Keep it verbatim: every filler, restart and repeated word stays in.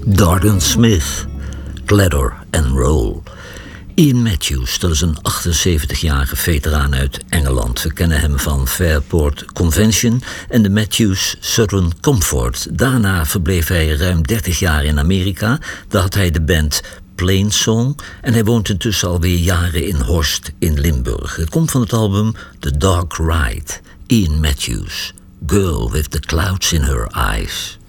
Darden Smith, Gladder and Roll. Ian Matthews, dat is een achtenzeventigjarige veteraan uit Engeland. We kennen hem van Fairport Convention en de Matthews Southern Comfort. Daarna verbleef hij ruim dertig jaar in Amerika. Daar had hij de band Plainsong en hij woont intussen alweer jaren in Horst in Limburg. Het komt van het album The Dark Ride. Ian Matthews, Girl with the Clouds in Her Eyes.